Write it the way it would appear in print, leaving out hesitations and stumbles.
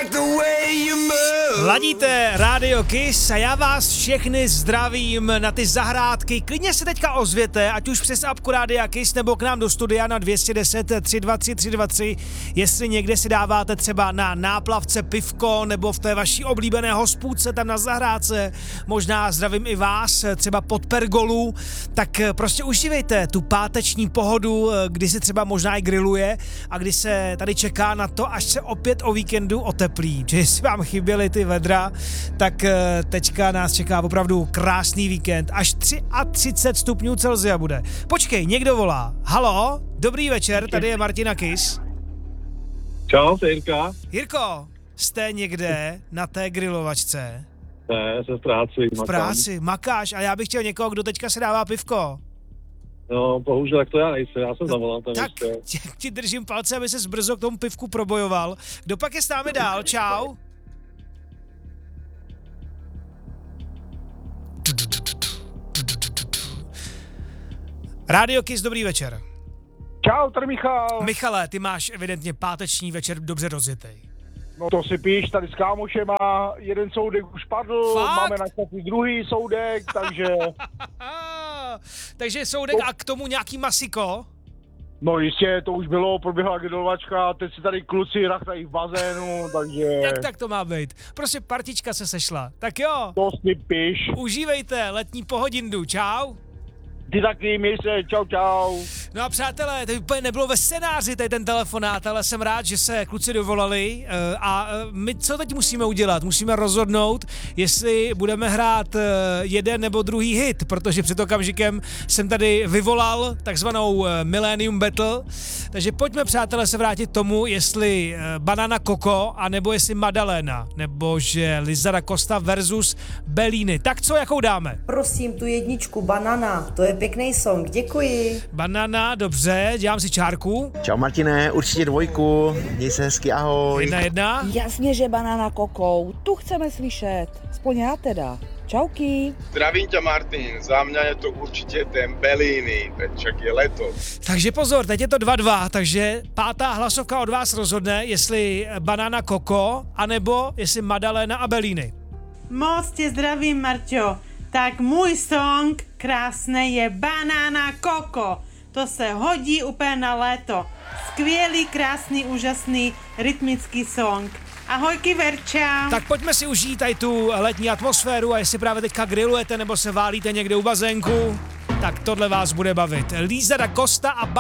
Ladíte Radio Kiss a já vás všechny zdravím na ty zahrádky. Klidně se teďka ozvěte, ať už přes apku Rádia Kiss nebo k nám do studia na 210 323 323, jestli někde si dáváte třeba na náplavce pivko nebo v té vaší oblíbené hospůdce tam na zahrádce. Možná zdravím i vás, třeba pod pergolu. Tak prostě užívejte tu páteční pohodu, kdy se třeba možná i grilluje a kdy se tady čeká na to, až se opět o víkendu oteplí. Že jestli vám chyběly ty vedra, tak teďka nás čeká opravdu krásný víkend. Až 33 stupňů Celsia bude. Počkej, někdo volá. Halo, dobrý večer, tady je Martina Kiss. Čau, to je Jirka. Jirko, jste někde na té grilovačce? Ne, jsem v práci. V práci, makáš a já bych chtěl někoho, kdo teďka se dává pivko. No, bohužel, tak to já nejsem, já jsem zavolal tam tak ještě. ti držím palce, aby se brzo k tomu pivku probojoval. Kdo pak je s námi dál? Čau. Radio Kiss, dobrý večer. Čau, tady Michal. Michale, ty máš evidentně páteční večer dobře rozjetej. No to si píš, tady s kámošema, jeden soudek už padl, Fakt? máme na štaci druhý soudek, takže... Takže soudek a k tomu nějaký masiko? No jistě, to už bylo, proběhla grilovačka, teď si tady kluci rachtají v bazénu, takže... Jak tak to má být? Prostě partička se sešla. Tak jo. To si píš. Užívejte letní pohodindu, čau. Ty taky, měj se, čau, čau. No a přátelé, to úplně nebylo ve scénáři tady ten telefonát, ale jsem rád, že se kluci dovolali a my co teď musíme udělat? Musíme rozhodnout, jestli budeme hrát jeden nebo druhý hit, protože před okamžikem jsem tady vyvolal takzvanou Millennium Battle, takže pojďme přátelé se vrátit tomu, jestli Banana Coco, anebo jestli Madalena, nebo že Liza da Costa versus Bellini. Tak co, jakou dáme? Prosím, tu jedničku, Banana, to je pěkný song, děkuji. Banana, dobře, dělám si čárku. Čau Martine, určitě dvojku, měj se hezky, ahoj. 1-1. Jasně, že Banana Coco, tu chceme slyšet, aspoň já teda. Čauky. Zdravím ťa, Martin, za mňa je to určite ten Bellini, však je leto. Takže pozor, teď je to 2-2, takže pátá hlasovka od vás rozhodne, jestli Banana Coco, anebo jestli Madalena a Bellini. Moc tě zdravím, Marťo. Tak můj song krásný je Banana Coco. To se hodí úplně na léto. Skvělý, krásný, úžasný rytmický song. Ahojky, Verča. Tak pojďme si užít tady tu letní atmosféru a jestli právě teďka grillujete nebo se válíte někde u bazénku, tak tohle vás bude bavit. Liza da Costa a